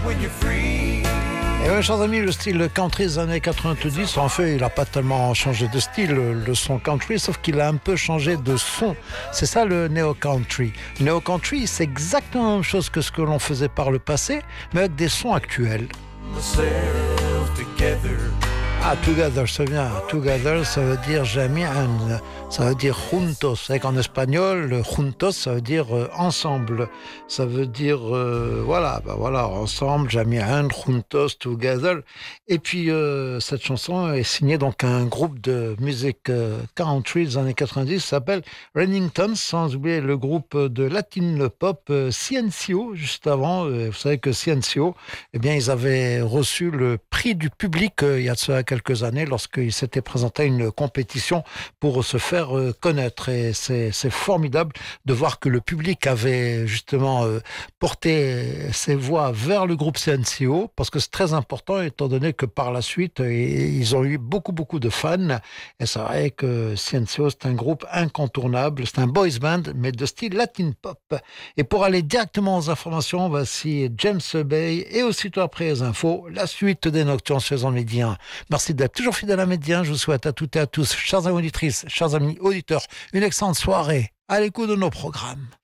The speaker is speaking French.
Et ouais, chers amis, le style country des années 90, en fait, il n'a pas tellement changé de style, le son country, sauf qu'il a un peu changé de son. C'est ça le néo-country. Le néo-country, c'est exactement la même chose que ce que l'on faisait par le passé, mais avec des sons actuels. Ah, together, c'est bien. Together, ça veut dire jami'an, ça veut dire juntos. C'est qu'en espagnol, le juntos, ça veut dire ensemble. Ça veut dire, voilà, ensemble, jami'an, juntos, together. Et puis, cette chanson est signée donc un groupe de musique country des années 90 qui s'appelle Remington, sans oublier le groupe de Latin pop Ciencio, juste avant. Vous savez que Ciencio, eh bien, ils avaient reçu le prix du public il y a de cela quelques années lorsqu'ils s'étaient présentés à une compétition pour se faire connaître. Et c'est formidable de voir que le public avait justement porté ses voix vers le groupe CNCO, parce que c'est très important étant donné que par la suite, ils ont eu beaucoup de fans. Et c'est vrai que CNCO, c'est un groupe incontournable, c'est un boys band, mais de style latin pop. Et pour aller directement aux informations, voici James Bay et aussitôt après les infos, la suite des Nocturnes sur les Médias. Merci d'être toujours fidèle à Médias. Je vous souhaite à toutes et à tous, chers amis auditrices, chers amis auditeurs, une excellente soirée à l'écoute de nos programmes.